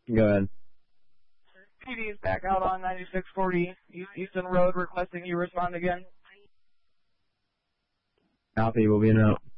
Go ahead. PD is back out on 9640 Easton Road requesting you respond again. Copy, we'll be in out.